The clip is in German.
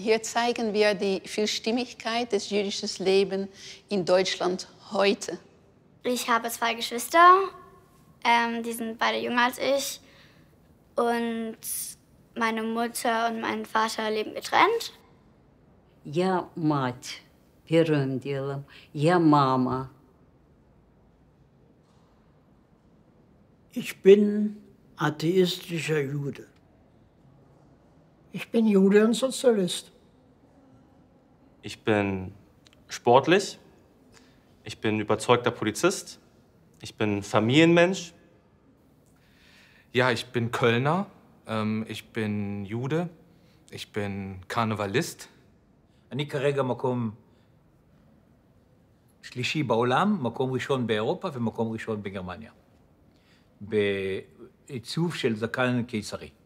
hier zeigen wir die Vielstimmigkeit des jüdischen Lebens in Deutschland heute. Ich habe 2 Geschwister, die sind beide jünger als ich. Und meine Mutter und mein Vater leben getrennt. Я мать, первым делом. Я мама. Ich bin atheistischer Jude. Ich bin Jude und Sozialist. Ich bin sportlich. Ich bin überzeugter Polizist. Ich bin Familienmensch. Ja, ich bin Kölner. Ich bin Jude. Ich bin Karnevalist. אני כרגע מקום שלישי בעולם, מקום ראשון באירופה ומקום ראשון בגרמניה. בעיצוב של זקן קיסרי.